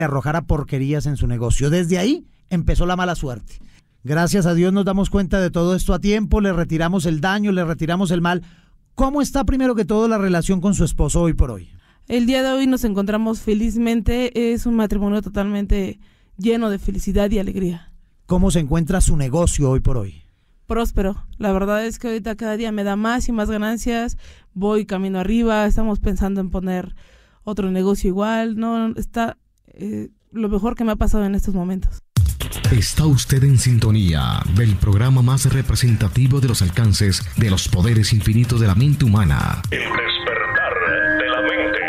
arrojara porquerías en su negocio. Desde ahí empezó la mala suerte. Gracias a Dios nos damos cuenta de todo esto a tiempo, le retiramos el daño, le retiramos el mal. ¿Cómo está primero que todo la relación con su esposo hoy por hoy? El día de hoy nos encontramos felizmente, es un matrimonio totalmente lleno de felicidad y alegría. ¿Cómo se encuentra su negocio hoy por hoy? Próspero. La verdad es que ahorita cada día me da más y más ganancias, voy camino arriba, estamos pensando en poner otro negocio igual, no está lo mejor que me ha pasado en estos momentos. Está usted en sintonía del programa más representativo de los alcances de los poderes infinitos de la mente humana. El despertar de la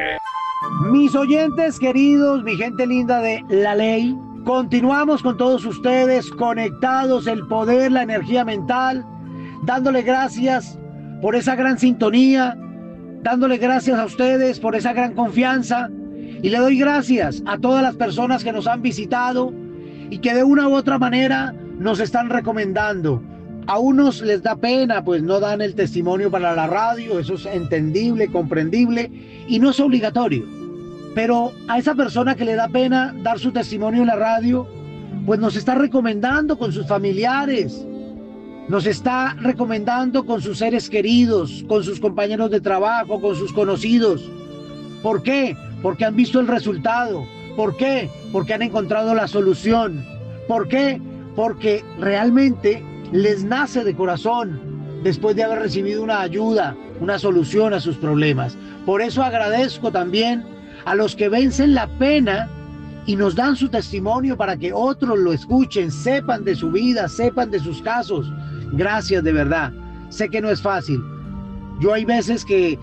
mente. Mis oyentes queridos, mi gente linda de La Ley, continuamos con todos ustedes conectados, el poder, la energía mental, dándole gracias por esa gran sintonía, dándole gracias a ustedes por esa gran confianza, y le doy gracias a todas las personas que nos han visitado y que de una u otra manera nos están recomendando. A unos les da pena, pues no dan el testimonio para la radio, eso es entendible, comprendible y no es obligatorio. Pero a esa persona que le da pena dar su testimonio en la radio, pues nos está recomendando con sus familiares, nos está recomendando con sus seres queridos, con sus compañeros de trabajo, con sus conocidos. ¿Por qué? Porque han visto el resultado. ¿Por qué? Porque han encontrado la solución. ¿Por qué? Porque realmente les nace de corazón después de haber recibido una ayuda, una solución a sus problemas. Por eso agradezco también a los que vencen la pena y nos dan su testimonio para que otros lo escuchen, sepan de su vida, sepan de sus casos. Gracias de verdad. Sé que no es fácil. Yo hay veces que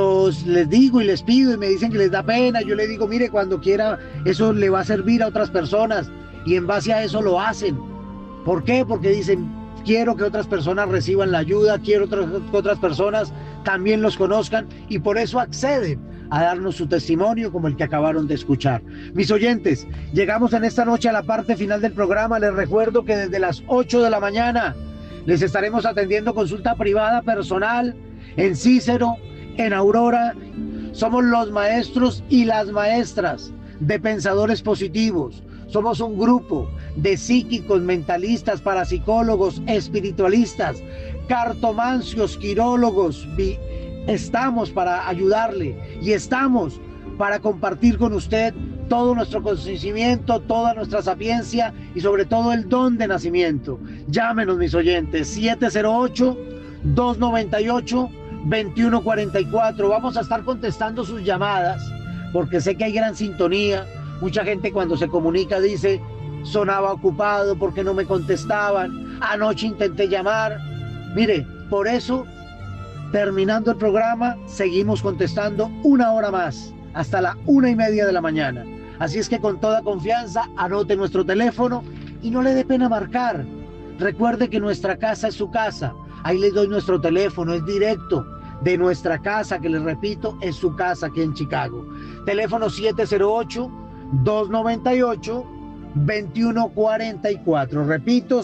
les digo y les pido y me dicen que les da pena. Yo les digo, mire, cuando quiera, eso le va a servir a otras personas. Y en base a eso lo hacen. ¿Por qué? Porque dicen, quiero que otras personas reciban la ayuda, quiero que otras personas también los conozcan. Y por eso acceden a darnos su testimonio como el que acabaron de escuchar. Mis oyentes, llegamos en esta noche a la parte final del programa. Les recuerdo que desde las 8 de la mañana les estaremos atendiendo consulta privada personal en Cícero, en Aurora. Somos los maestros y las maestras de pensadores positivos. Somos un grupo de psíquicos, mentalistas, parapsicólogos, espiritualistas, cartomancios, quirólogos. Estamos para ayudarle y estamos para compartir con usted todo nuestro conocimiento, toda nuestra sapiencia y sobre todo el don de nacimiento. Llámenos, mis oyentes, 708-298-2144. Vamos a estar contestando sus llamadas porque sé que hay gran sintonía. Mucha gente cuando se comunica dice, sonaba ocupado porque no me contestaban, anoche intenté llamar. Mire, por eso, terminando el programa, seguimos contestando una hora más, hasta la 1:30 de la mañana. Así es que con toda confianza, anote nuestro teléfono y no le dé pena marcar. Recuerde que nuestra casa es su casa. Ahí les doy nuestro teléfono, es directo de nuestra casa, que les repito, es su casa aquí en Chicago. Teléfono 708-298-2144. Repito,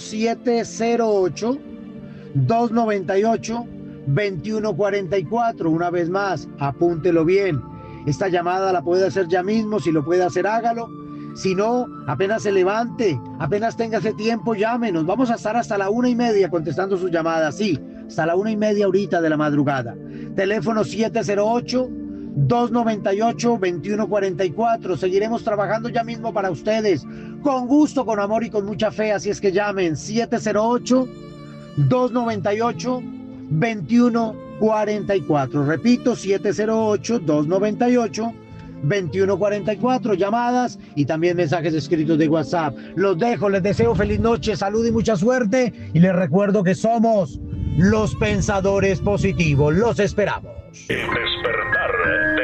708-298-2144. Una vez más, apúntelo bien. Esta llamada la puede hacer ya mismo, si lo puede hacer, hágalo. Si no, apenas se levante, apenas tenga ese tiempo, llámenos. Vamos a estar hasta la 1:30 contestando sus llamadas, sí, hasta la 1:30 ahorita de la madrugada. Teléfono 708-298-2144. Seguiremos trabajando ya mismo para ustedes, con gusto, con amor y con mucha fe, así es que llamen, 708-298-2144. Repito, 708-298-2144, llamadas y también mensajes escritos de WhatsApp. Los dejo, les deseo feliz noche, salud y mucha suerte, y les recuerdo que somos los pensadores positivos. Los esperamos. El despertar